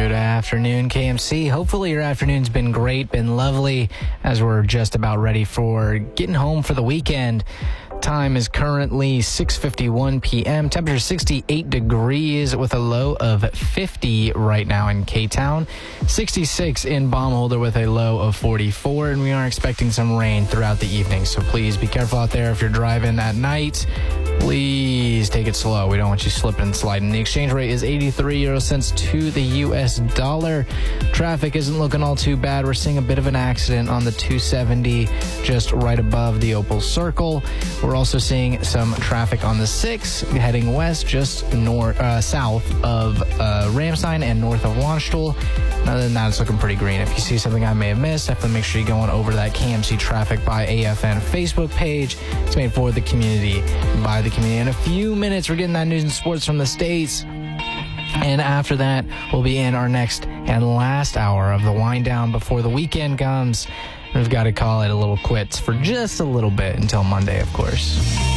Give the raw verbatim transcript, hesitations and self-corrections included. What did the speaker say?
Good afternoon, K M C. Hopefully your afternoon's been great, been lovely, as we're just about ready for getting home for the weekend. Time is currently six fifty-one p.m. Temperature sixty-eight degrees with a low of fifty right now in K-Town. sixty-six in Baumholder with a low of forty-four, and we are expecting some rain throughout the evening. So please be careful out there if you're driving at night. Please take it slow. We don't want you slipping and sliding. The exchange rate is eighty-three euro cents to the U S dollar. Traffic isn't looking all too bad. We're seeing a bit of an accident on the two seventy just right above the Opal Circle. We're also seeing some traffic on the six heading west just north, uh, south of uh, Ramstein and north of Landstuhl. Other than that, it's looking pretty green. If you see something I may have missed, definitely make sure you go on over to that K M C Traffic by A F N Facebook page. It's made for the community, by the community. In a few minutes, we're getting that news and sports from the States. And after that, we'll be in our next and last hour of the wind down before the weekend comes. We've got to call it a little quits for just a little bit until Monday, of course.